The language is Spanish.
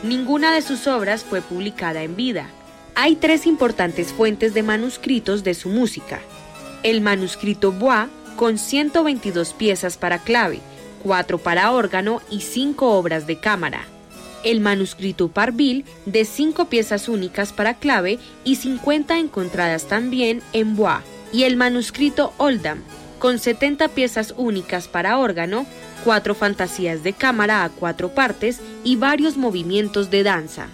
Ninguna de sus obras fue publicada en vida. Hay 3 importantes fuentes de manuscritos de su música. El manuscrito Bois, con 122 piezas para clave, 4 para órgano y 5 obras de cámara. El manuscrito Parville, de 5 piezas únicas para clave y 50 encontradas también en Bois. Y el manuscrito Oldham, con 70 piezas únicas para órgano, 4 fantasías de cámara a 4 partes y varios movimientos de danza.